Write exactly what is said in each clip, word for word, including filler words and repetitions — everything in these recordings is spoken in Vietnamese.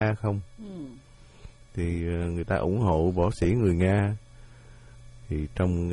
Nga không. Ừ. Thì người ta ủng hộ võ sĩ người Nga. Thì trong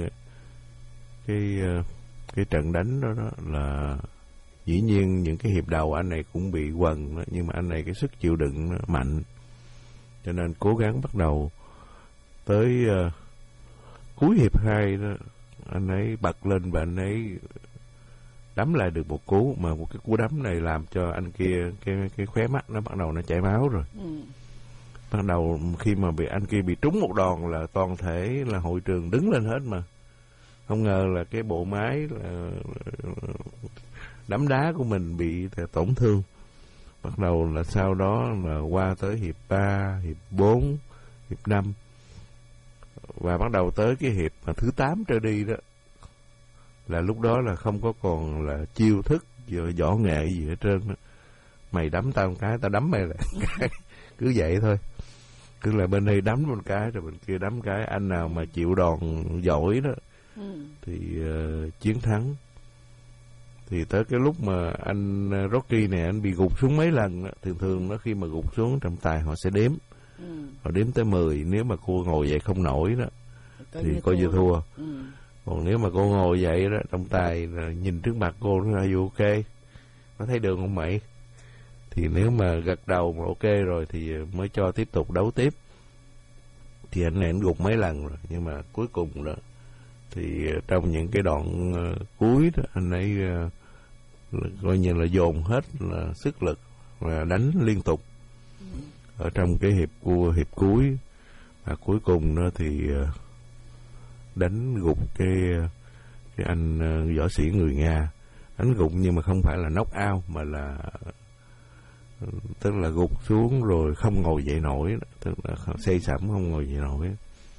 cái cái trận đánh đó, đó là dĩ nhiên những cái hiệp đầu anh này cũng bị quần đó, nhưng mà anh này cái sức chịu đựng mạnh, cho nên cố gắng bắt đầu. Tới uh, cuối hiệp hai đó, anh ấy bật lên và anh ấy đấm lại được một cú, mà một cái cú đấm này làm cho anh kia cái cái khóe mắt nó bắt đầu nó chảy máu rồi. Ừ. Bắt đầu khi mà bị anh kia bị trúng một đòn là toàn thể là hội trường đứng lên hết, mà không ngờ là cái bộ máy là đấm đá của mình bị tổn thương. Bắt đầu là sau đó là qua tới hiệp ba, hiệp bốn, hiệp năm, và bắt đầu tới cái hiệp mà thứ tám trở đi đó, là lúc đó là không có còn là chiêu thức võ nghệ gì hết trơn đó. Mày đấm tao một cái, tao đấm mày lại cái, cứ vậy thôi. Cứ là bên đây đấm một cái rồi bên kia đấm cái, anh nào mà chịu đòn giỏi đó Ừ. thì uh, chiến thắng. Thì tới cái lúc mà anh Rocky này anh bị gục xuống mấy lần đó, thường thường nó khi mà gục xuống trọng tài họ sẽ đếm. Ừ. Họ đếm tới mười, nếu mà cô ngồi dậy không nổi đó Coi thì như coi như thua. Ừ. Còn nếu mà cô ngồi dậy đó, trọng tài nhìn trước mặt cô nó là ok, có thấy đường không mày? Thì nếu mà gật đầu mà ok rồi thì mới cho tiếp tục đấu tiếp. Thì anh này anh gục mấy lần rồi, nhưng mà cuối cùng đó thì trong những cái đoạn uh, cuối đó, anh ấy uh, coi như là dồn hết là sức lực và đánh liên tục Ừ. ở trong cái hiệp của hiệp cuối, và cuối cùng đó thì uh, đánh gục cái cái anh uh, võ sĩ người Nga. Đánh gục nhưng mà không phải là knock out, mà là uh, tức là gục xuống rồi không ngồi dậy nổi, tức là say sẩm không ngồi dậy nổi.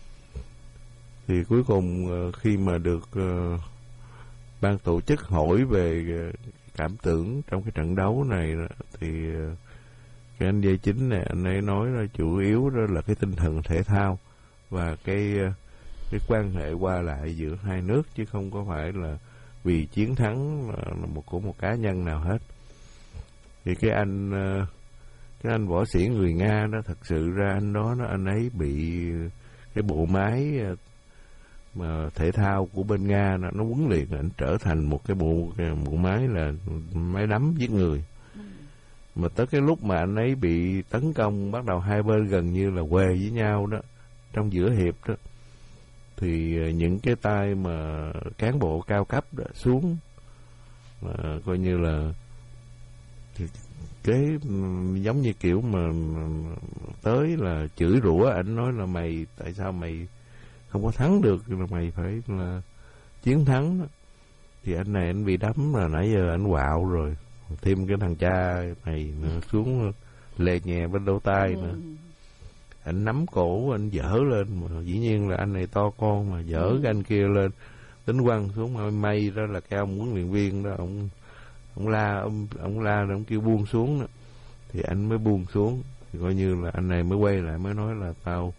Thì cuối cùng uh, khi mà được uh, ban tổ chức hỏi về uh, cảm tưởng trong cái trận đấu này đó, thì uh, cái anh dây chính này anh ấy nói là chủ yếu đó là cái tinh thần thể thao và cái uh, cái quan hệ qua lại giữa hai nước, chứ không có phải là vì chiến thắng là, là một của một cá nhân nào hết. Thì cái anh uh, cái anh võ sĩ người Nga đó, thật sự ra anh đó nó anh ấy bị cái bộ máy uh, mà thể thao của bên Nga nó, nó huấn luyện anh trở thành một cái bộ cái bộ máy là máy đấm giết người. Ừ. Mà tới cái lúc mà anh ấy bị tấn công, bắt đầu hai bên gần như là quề với nhau đó, trong giữa hiệp đó, thì những cái tay mà cán bộ cao cấp đó xuống mà coi như là thì cái giống như kiểu mà tới là chửi rủa ảnh, nói là mày tại sao mày không có thắng được, là mày phải là chiến thắng đó. Thì anh này anh bị đấm là nãy giờ anh quạo rồi, thêm cái thằng cha mày nữa xuống lè nhè bên lỗ tai nữa. Ừ. Anh nắm cổ anh dở lên, mà dĩ nhiên là anh này to con mà dở Ừ. cái anh kia lên tính quăng xuống. Mà may đó là cái ông huấn luyện viên đó, ông ông la ông ông la rồi ông kêu buông xuống đó, thì anh mới buông xuống. Thì coi như là anh này mới quay lại mới nói là tao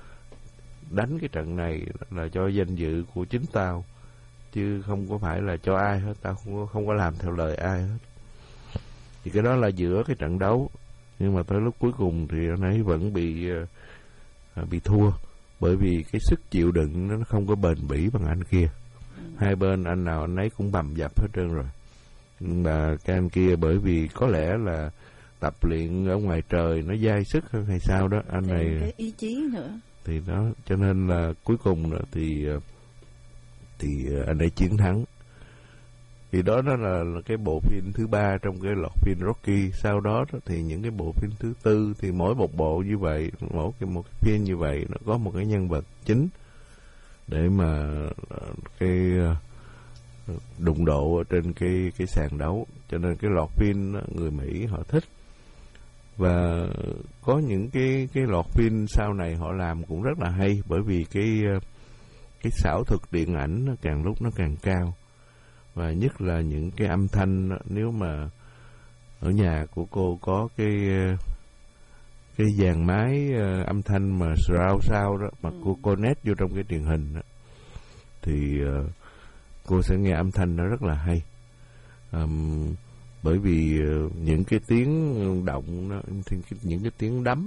đánh cái trận này là cho danh dự của chính tao, chứ không có phải là cho ai hết, tao không có, không có làm theo lời ai hết. Thì cái đó là giữa cái trận đấu, nhưng mà tới lúc cuối cùng thì anh ấy vẫn bị uh, bị thua, bởi vì cái sức chịu đựng nó không có bền bỉ bằng anh kia. Ừ. Hai bên anh nào anh ấy cũng bầm dập hết trơn rồi. Mà cái anh kia bởi vì có lẽ là tập luyện ở ngoài trời nó dai sức hơn hay sao đó, anh này cái ý chí nữa. Thì đó, cho nên là cuối cùng đó thì thì anh ấy chiến thắng. Thì đó đó là, là cái bộ phim thứ ba trong cái loạt phim Rocky. Sau đó, đó thì những cái bộ phim thứ tư, thì mỗi một bộ như vậy, mỗi cái một cái phim như vậy nó có một cái nhân vật chính để mà cái đụng độ ở trên cái cái sàn đấu. Cho nên cái loạt phim đó, người Mỹ họ thích. Và có những cái cái loạt phim sau này họ làm cũng rất là hay, bởi vì cái cái xảo thuật điện ảnh nó càng lúc nó càng cao. Và nhất là những cái âm thanh, nếu mà ở nhà của cô có cái cái dàn máy âm thanh mà surround sound đó, mà ừ. cô connect vô trong cái truyền hình đó, thì uh, cô sẽ nghe âm thanh nó rất là hay. Um, bởi vì những cái tiếng động nó, những cái tiếng đấm